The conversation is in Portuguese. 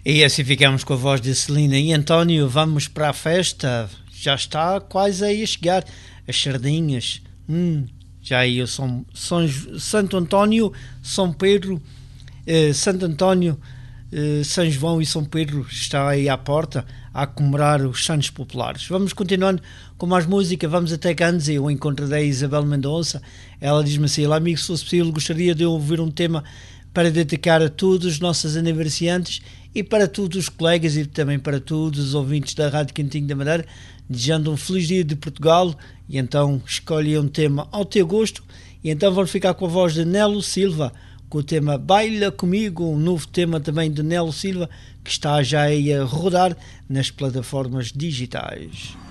E assim ficamos com a voz de Celina e António. Vamos para a festa. Já está quase aí a chegar. As sardinhas. Já aí o Santo António, São Pedro, Santo António, São João e São Pedro está aí à porta a comemorar os Santos Populares. Vamos continuando com mais música. Vamos até Ganze, o encontro da Isabel Mendonça. Ela diz-me assim: olá amigo, se fosse possível gostaria de ouvir um tema para dedicar a todos os nossos aniversariantes e para todos os colegas e também para todos os ouvintes da Rádio Quentinho da Madeira, desejando um feliz dia de Portugal. E então escolhe um tema ao teu gosto, e então vamos ficar com a voz de Nelo Silva, com o tema Baila Comigo, um novo tema também de Nelo Silva, que está já aí a rodar nas plataformas digitais.